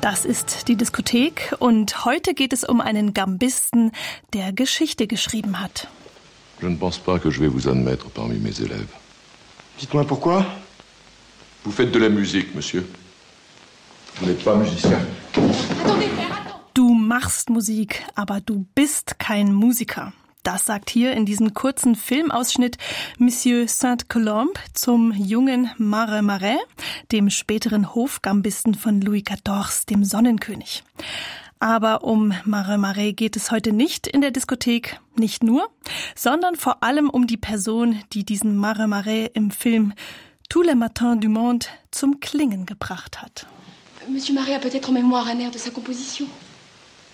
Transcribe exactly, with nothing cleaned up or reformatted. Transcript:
Das ist die Diskothek und heute geht es um einen Gambisten, der Geschichte geschrieben hat. Je ne pense pas que je vais vous admettre parmi mes élèves. Dites-moi pourquoi? Vous faites de la musique, monsieur. Vous n'êtes pas musicien. Du machst Musik, aber du bist kein Musiker. Das sagt hier in diesem kurzen Filmausschnitt Monsieur Saint-Colombe zum jungen Mare Marais, dem späteren Hofgambisten von Louis quatorze, dem Sonnenkönig. Aber um Mare Marais geht es heute nicht in der Diskothek, nicht nur, sondern vor allem um die Person, die diesen Mare Marais im Film Tous les matins du monde zum Klingen gebracht hat. Monsieur Marais a peut-être en mémoire un air de sa composition.